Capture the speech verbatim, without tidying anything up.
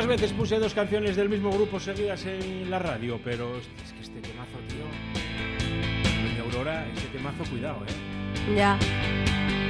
¿Cuántas veces puse dos canciones del mismo grupo seguidas en la radio? Pero es que este temazo, tío. Doña Aurora, este temazo, cuidado, ¿eh? Ya.